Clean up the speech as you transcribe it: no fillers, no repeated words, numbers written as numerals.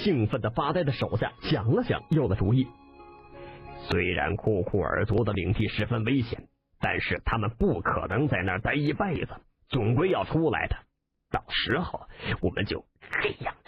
兴奋的发呆的手下想了想，有了主意。虽然库库尔族的领地十分危险，但是他们不可能在那儿待一辈子，总归要出来的。到时候我们就这样